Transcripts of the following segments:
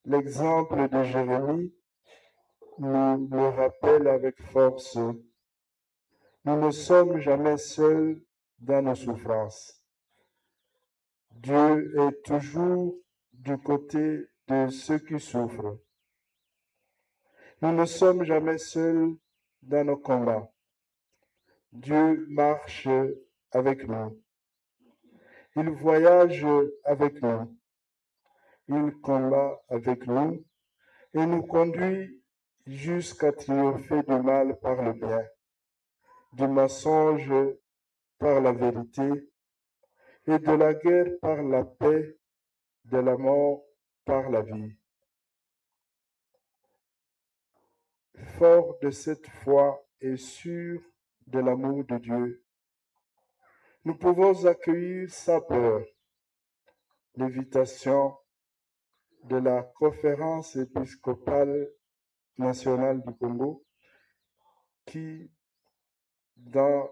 L'exemple de Jérémie nous le rappelle avec force. Nous ne sommes jamais seuls dans nos souffrances. Dieu est toujours du côté de ceux qui souffrent. Nous ne sommes jamais seuls dans nos combats. Dieu marche avec nous. Il voyage avec nous. Il combat avec nous et nous conduit jusqu'à triompher du mal par le bien, du mensonge par la vérité et de la guerre par la paix, de la mort par la vie. Fort de cette foi et sûr de l'amour de Dieu, nous pouvons accueillir sans peur l'invitation de la Conférence épiscopale nationale du Congo qui, dans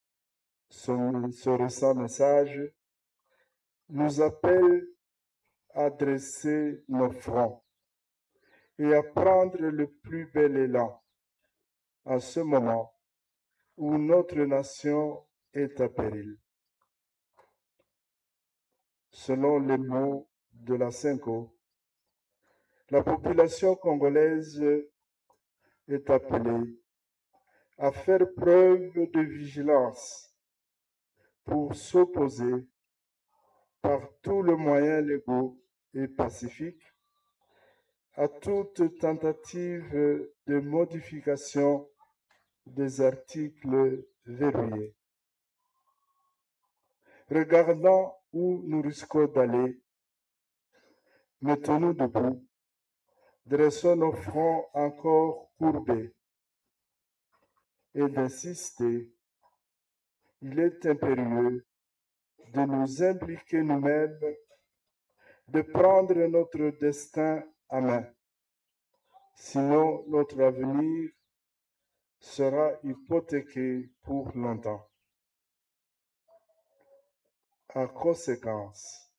ce récent message, nous appelle à dresser nos fronts et à prendre le plus bel élan à ce moment où notre nation est à péril. Selon les mots de la Cinco, la population congolaise est appelée à faire preuve de vigilance pour s'opposer par tous les moyens légaux et pacifiques à toute tentative de modification des articles verrouillés. Regardant où nous risquons d'aller, mettons-nous debout, dressons nos fronts encore courbés et d'insister. Il est impérieux de nous impliquer nous-mêmes, de prendre notre destin à main. Sinon, notre avenir sera hypothéqué pour longtemps. En conséquence,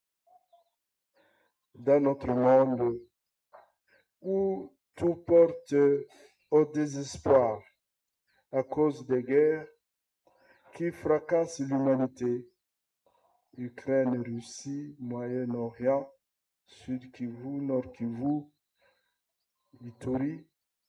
dans notre monde où tout porte au désespoir à cause des guerres qui fracassent l'humanité, Ukraine, Russie, Moyen-Orient, Sud Kivu, Nord Kivu, Ituri,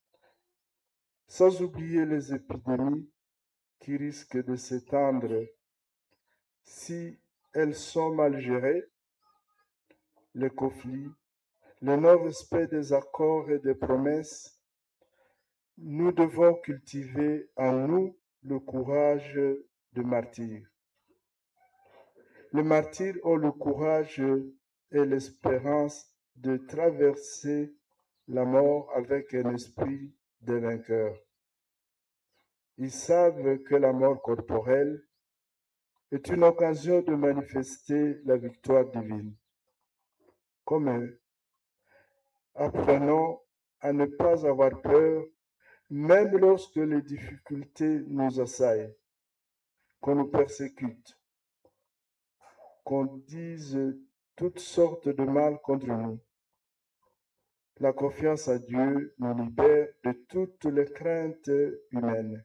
sans oublier les épidémies qui risquent de s'étendre si elles sont mal gérées, les conflits, le non-respect des accords et des promesses. Nous devons cultiver en nous le courage de martyr. Les martyrs ont le courage et l'espérance de traverser la mort avec un esprit de vainqueur. Ils savent que la mort corporelle est une occasion de manifester la victoire divine. Comme eux, apprenons à ne pas avoir peur, même lorsque les difficultés nous assaillent, qu'on nous persécute, qu'on dise toutes sortes de mal contre nous. La confiance à Dieu nous libère de toutes les craintes humaines.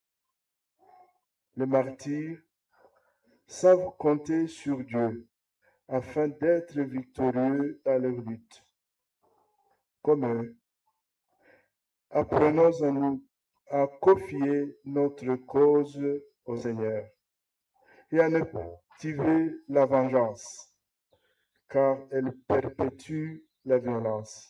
Les martyrs savent compter sur Dieu afin d'être victorieux dans leur lutte. Comme eux, apprenons à nous à confier notre cause au Seigneur et à ne pas cultiver la vengeance, car elle perpétue la violence.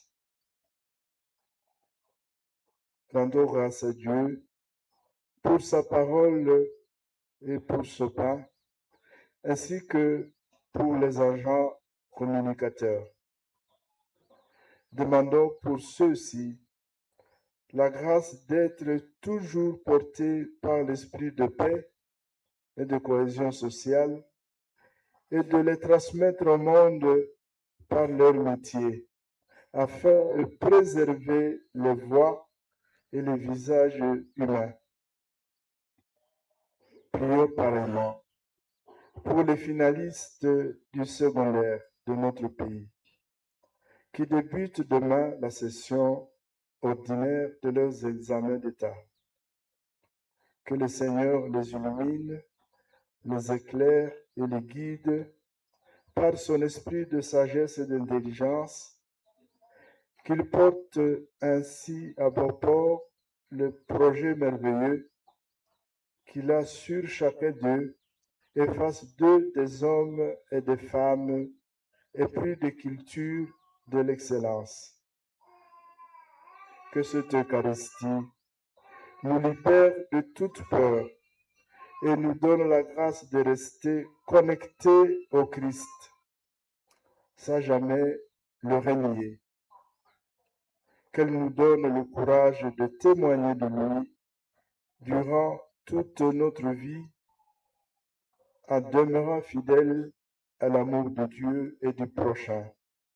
Rendons grâce à Dieu pour sa parole et pour ce pain, ainsi que pour les agents communicateurs. Demandons pour ceux-ci la grâce d'être toujours portés par l'esprit de paix et de cohésion sociale et de les transmettre au monde par leur métier, afin de préserver les voix et les visages humains. Prions pareillement pour les finalistes du secondaire de notre pays, qui débutent demain la session ordinaire de leurs examens d'État. Que le Seigneur les illumine, les éclaire et les guide par son esprit de sagesse et d'intelligence, qu'ils portent ainsi à bon port le projet merveilleux qu'il a sur chacun d'eux et fasse d'eux des hommes et des femmes épris de culture de l'excellence. Que cette Eucharistie nous libère de toute peur et nous donne la grâce de rester connectés au Christ, sans jamais le renier. Qu'elle nous donne le courage de témoigner de lui durant toute notre vie, en demeurant fidèles à l'amour de Dieu et du prochain.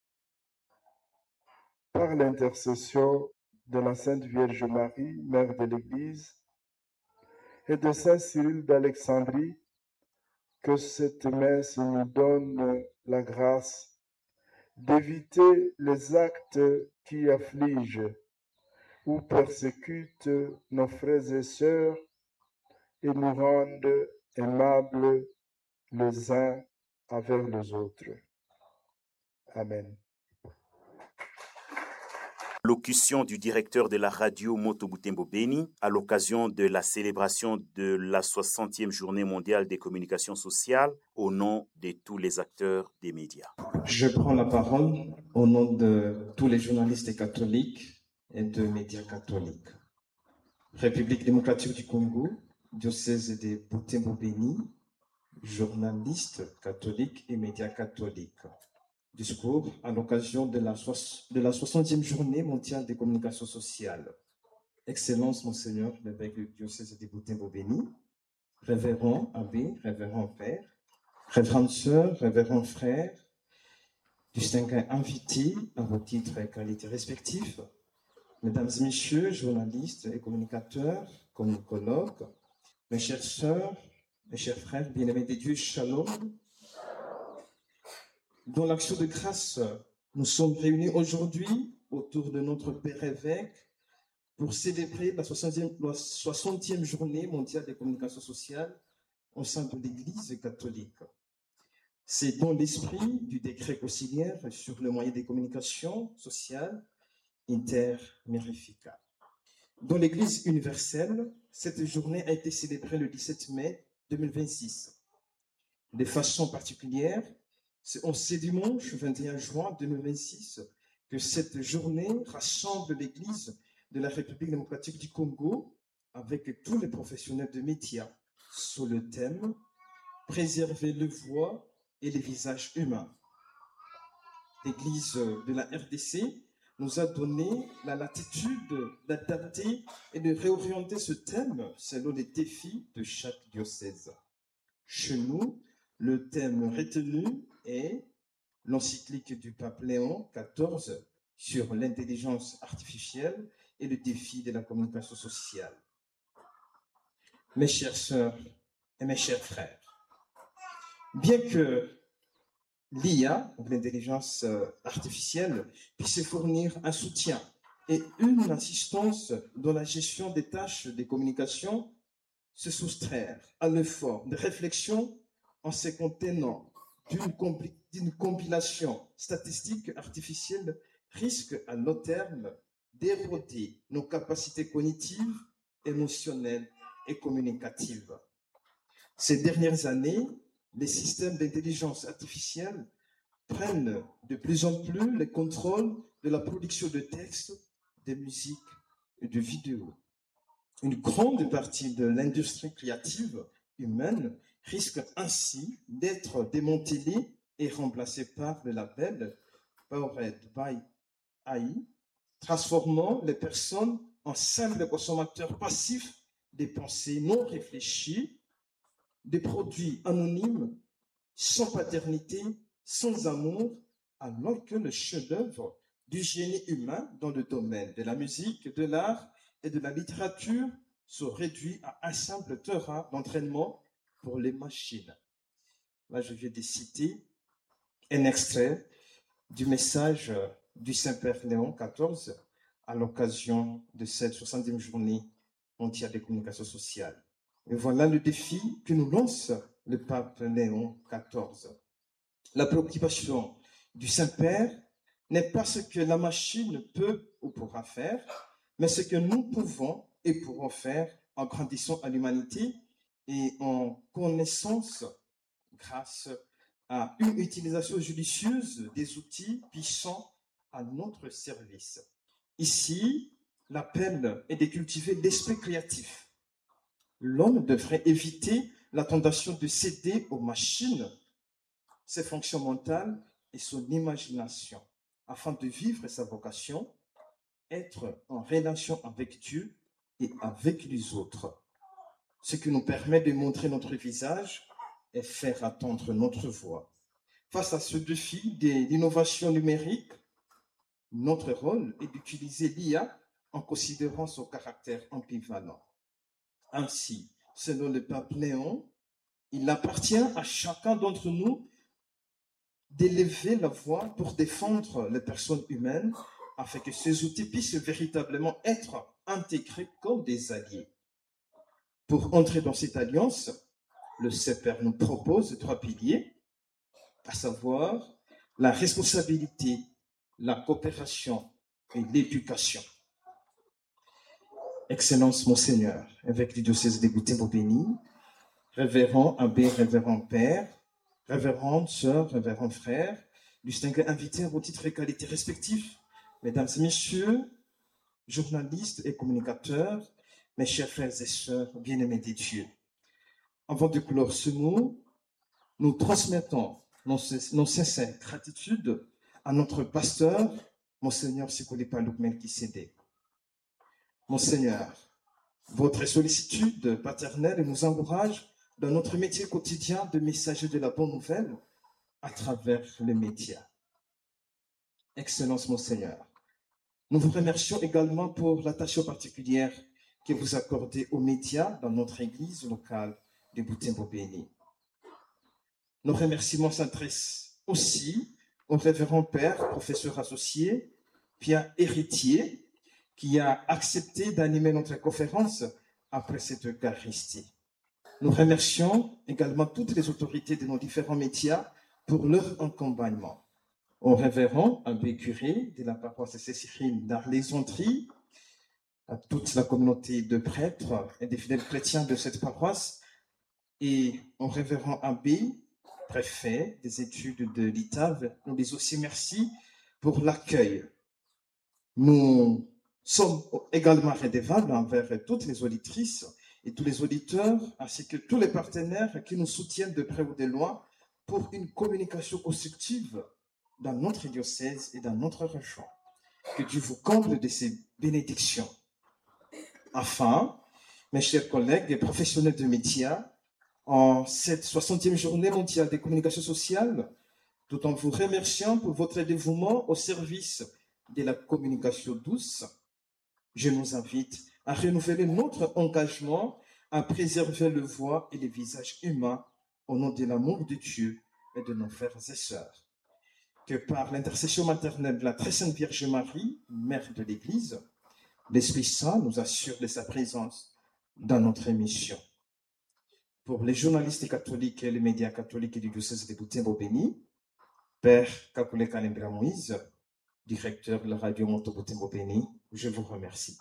Par l'intercession de la Sainte Vierge Marie, Mère de l'Église, et de Saint Cyril d'Alexandrie, que cette messe nous donne la grâce d'éviter les actes qui affligent ou persécutent nos frères et sœurs et nous rendent aimables les uns envers les autres. Amen. Allocution du directeur de la radio Moto Butembo Beni à l'occasion de la célébration de la 60e journée mondiale des communications sociales au nom de tous les acteurs des médias. Je prends la parole au nom de tous les journalistes catholiques et de médias catholiques. République démocratique du Congo, diocèse de Butembo Beni, journalistes catholiques et médias catholiques. Discours à l'occasion de la 60e journée mondiale des communications sociales. Excellence, Monseigneur, l'évêque du diocèse de Butembo Beni, révérend abbé, révérend père, révérende sœur, révérend frère, distingués invités à vos titres et qualités respectifs, mesdames et messieurs, journalistes et communicateurs, communicologues, mes chères sœurs, mes chers frères, bien-aimés de Dieu, shalom. Dans l'action de grâce, nous sommes réunis aujourd'hui autour de notre Père évêque pour célébrer la 60e journée mondiale des communications sociales au sein de l'Église catholique. C'est dans l'esprit du décret conciliaire sur le moyen des communications sociales intermérifica. Dans l'Église universelle, cette journée a été célébrée le 17 mai 2026. De façon particulière, c'est ce dimanche 21 juin 2026 que cette journée rassemble l'Église de la République démocratique du Congo avec tous les professionnels de médias sous le thème « Préserver les voix et les visages humains ». L'Église de la RDC nous a donné la latitude d'adapter et de réorienter ce thème selon les défis de chaque diocèse. Chez nous, le thème retenu est l'encyclique du pape Léon XIV sur l'intelligence artificielle et le défi de la communication sociale. Mes chères sœurs et mes chers frères, bien que l'IA, l'intelligence artificielle, puisse fournir un soutien et une assistance dans la gestion des tâches des communications, se soustraire à l'effort de réflexion en se contenant d'une compilation statistique artificielle risque à long terme d'éroder nos capacités cognitives, émotionnelles et communicatives. Ces dernières années, les systèmes d'intelligence artificielle prennent de plus en plus le contrôle de la production de textes, de musique et de vidéos. Une grande partie de l'industrie créative humaine risque ainsi d'être démantelée et remplacée par le label Powered by AI, transformant les personnes en simples consommateurs passifs des pensées non réfléchies, des produits anonymes, sans paternité, sans amour, alors que le chef-d'œuvre du génie humain dans le domaine de la musique, de l'art et de la littérature se réduit à un simple terrain d'entraînement pour les machines. Là, je viens de citer un extrait du message du Saint-Père Léon XIV à l'occasion de cette 70e journée mondiale des communications sociales. Et voilà le défi que nous lance le pape Léon XIV. La préoccupation du Saint-Père n'est pas ce que la machine peut ou pourra faire, mais ce que nous pouvons et pourrons faire en grandissant à l'humanité et en connaissance grâce à une utilisation judicieuse des outils puissants à notre service. Ici, l'appel est de cultiver l'esprit créatif. L'homme devrait éviter la tentation de céder aux machines, ses fonctions mentales et son imagination, afin de vivre sa vocation, être en relation avec Dieu et avec les autres, ce qui nous permet de montrer notre visage et faire entendre notre voix. Face à ce défi de l'innovation numérique, notre rôle est d'utiliser l'IA en considérant son caractère ambivalent. Ainsi, selon le pape Léon, il appartient à chacun d'entre nous d'élever la voix pour défendre les personnes humaines afin que ces outils puissent véritablement être intégrés comme des alliés. Pour entrer dans cette alliance, le Saint-Père nous propose 3 piliers, à savoir la responsabilité, la coopération et l'éducation. Excellence, Monseigneur, évêque du diocèse de Butembo-Béni, révérend abbé, révérend père, révérende sœur, révérend frère, distingués invités à vos titres et qualités respectifs, mesdames et messieurs, journalistes et communicateurs, mes chers frères et sœurs, bien-aimés de Dieu. Avant de clore ce mot, nous transmettons nos sincères gratitudes à notre pasteur, Monseigneur Sikolipa Melchisedek. Monseigneur, votre sollicitude paternelle nous encourage dans notre métier quotidien de messager de la bonne nouvelle à travers les médias. Excellence, Monseigneur, nous vous remercions également pour l'attention particulière que vous accordez aux médias dans notre église locale de Butembo-Béni. Nos remerciements s'adressent aussi au révérend père, professeur associé, Pierre Héritier, qui a accepté d'animer notre conférence après cette Eucharistie. Nous remercions également toutes les autorités de nos différents médias pour leur accompagnement. Au révérend abbé curé de la paroisse Saint-Cyril d'Arlézondrie, à toute la communauté de prêtres et des fidèles chrétiens de cette paroisse, et au révérend abbé, préfet des études de l'ITAV, nous dis aussi merci pour l'accueil. Nous sommes également redevables envers toutes les auditrices et tous les auditeurs, ainsi que tous les partenaires qui nous soutiennent de près ou de loin pour une communication constructive dans notre diocèse et dans notre région. Que Dieu vous comble de ses bénédictions. Enfin, mes chers collègues et professionnels de médias, en cette 60e journée mondiale des communications sociales, tout en vous remerciant pour votre dévouement au service de la communication douce, je nous invite à renouveler notre engagement à préserver le voix et les visages humains au nom de l'amour de Dieu et de nos frères et sœurs. Que par l'intercession maternelle de la très sainte Vierge Marie, mère de l'Église, l'Esprit Saint nous assure de sa présence dans notre émission. Pour les journalistes catholiques et les médias catholiques du diocèse de Butembo-Béni, Père Kakule Kalembra Moïse, directeur de la radio Moto Butembo-Béni, je vous remercie.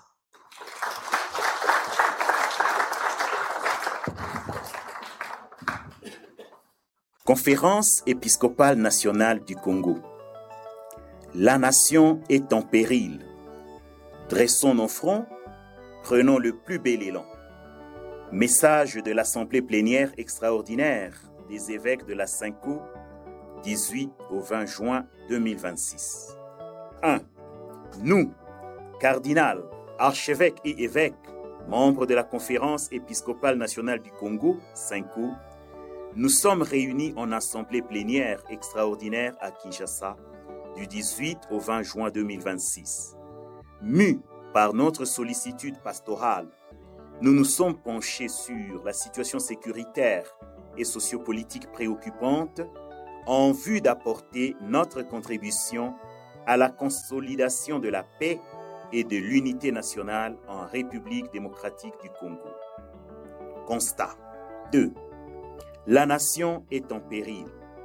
Conférence épiscopale nationale du Congo. La nation est en péril. Dressons nos fronts, prenons le plus bel élan. Message de l'Assemblée plénière extraordinaire des évêques de la Cinco, 18 au 20 juin 2026. 1. Nous, cardinal, archevêques et évêques, membres de la Conférence épiscopale nationale du Congo, Cinco, nous sommes réunis en Assemblée plénière extraordinaire à Kinshasa du 18 au 20 juin 2026. Mus par notre sollicitude pastorale, nous nous sommes penchés sur la situation sécuritaire et sociopolitique préoccupante en vue d'apporter notre contribution à la consolidation de la paix et de l'unité nationale en République démocratique du Congo. Constat 2. La nation est en péril.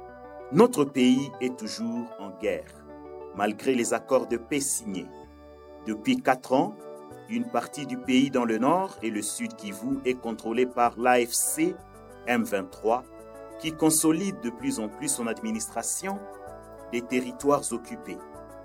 Notre pays est toujours en guerre, malgré les accords de paix signés. Depuis 4 ans, une partie du pays dans le nord et le sud Kivu est contrôlée par l'AFC M23, qui consolide de plus en plus son administration des territoires occupés.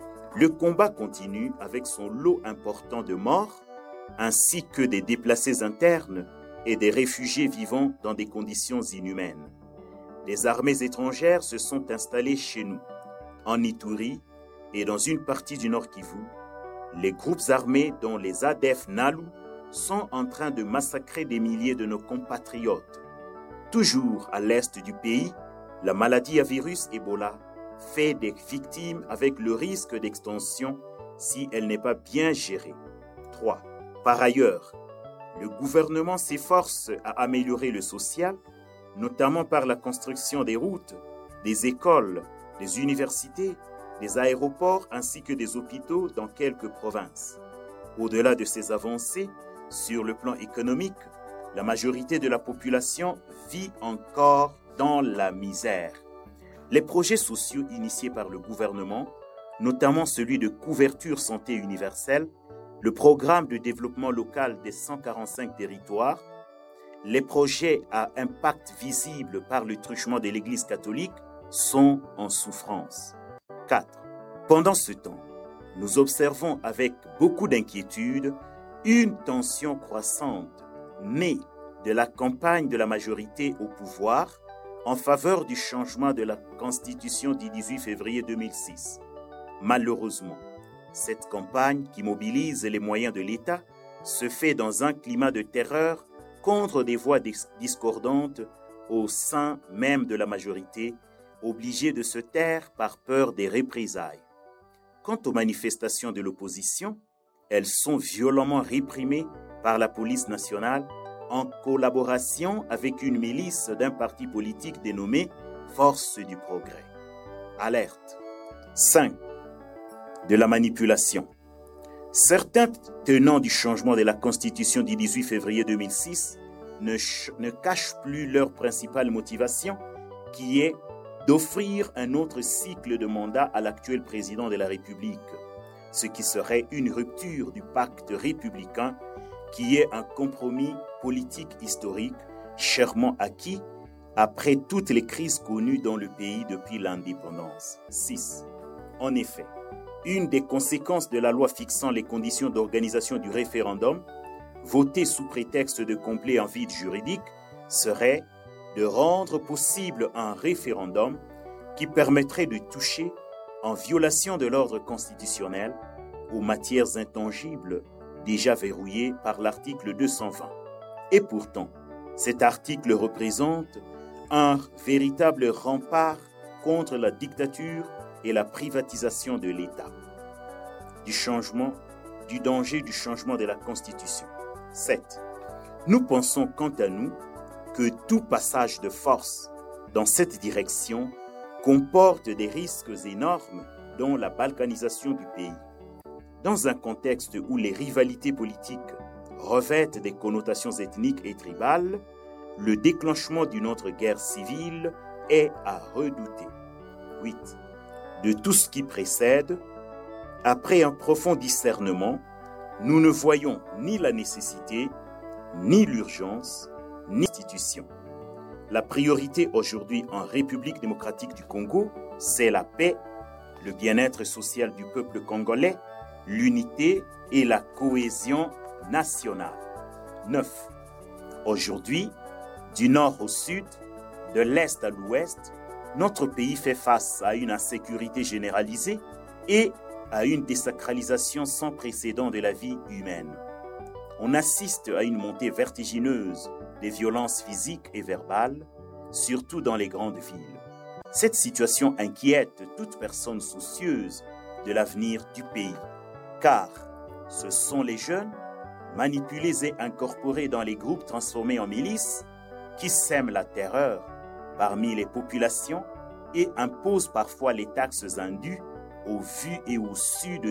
Le combat continue avec son lot important de morts, ainsi que des déplacés internes et des réfugiés vivant dans des conditions inhumaines. Les armées étrangères se sont installées chez nous, en Ituri et dans une partie du Nord Kivu. Les groupes armés, dont les ADF Nalu, sont en train de massacrer des milliers de nos compatriotes. Toujours à l'est du pays, la maladie à virus Ebola fait des victimes avec le risque d'extension si elle n'est pas bien gérée. 3. Par ailleurs, le gouvernement s'efforce à améliorer le social, notamment par la construction des routes, des écoles, des universités, des aéroports ainsi que des hôpitaux dans quelques provinces. Au-delà de ces avancées, sur le plan économique, la majorité de la population vit encore dans la misère. Les projets sociaux initiés par le gouvernement, notamment celui de couverture santé universelle, le programme de développement local des 145 territoires, les projets à impact visible par le truchement de l'Église catholique sont en souffrance. 4. Pendant ce temps, nous observons avec beaucoup d'inquiétude une tension croissante née de la campagne de la majorité au pouvoir en faveur du changement de la Constitution du 18 février 2006. Malheureusement, cette campagne qui mobilise les moyens de l'État se fait dans un climat de terreur contre des voix discordantes au sein même de la majorité, obligée de se taire par peur des représailles. Quant aux manifestations de l'opposition, elles sont violemment réprimées par la police nationale en collaboration avec une milice d'un parti politique dénommé Force du Progrès. Alerte. 5. De la manipulation. Certains tenants du changement de la Constitution du 18 février 2006 ne cachent plus leur principale motivation, qui est d'offrir un autre cycle de mandat à l'actuel président de la République, ce qui serait une rupture du pacte républicain qui est un compromis politique historique chèrement acquis après toutes les crises connues dans le pays depuis l'indépendance. 6. En effet, une des conséquences de la loi fixant les conditions d'organisation du référendum, votée sous prétexte de combler un vide juridique, serait de rendre possible un référendum qui permettrait de toucher, en violation de l'ordre constitutionnel, aux matières intangibles déjà verrouillées par l'article 220. Et pourtant, cet article représente un véritable rempart contre la dictature et la privatisation de l'État. Du danger du changement de la Constitution. 7. Nous pensons quant à nous que tout passage de force dans cette direction comporte des risques énormes dans la balkanisation du pays. Dans un contexte où les rivalités politiques revêtent des connotations ethniques et tribales, le déclenchement d'une autre guerre civile est à redouter. 8. De tout ce qui précède, après un profond discernement, nous ne voyons ni la nécessité, ni l'urgence, ni l'institution. La priorité aujourd'hui en République démocratique du Congo, c'est la paix, le bien-être social du peuple congolais, l'unité et la cohésion nationale. 9. Aujourd'hui, du nord au sud, de l'est à l'ouest, notre pays fait face à une insécurité généralisée et à une désacralisation sans précédent de la vie humaine. On assiste à une montée vertigineuse des violences physiques et verbales, surtout dans les grandes villes. Cette situation inquiète toute personne soucieuse de l'avenir du pays, car ce sont les jeunes, manipulés et incorporés dans les groupes transformés en milices, qui sèment la terreur parmi les populations et imposent parfois les taxes indues au vu et au su de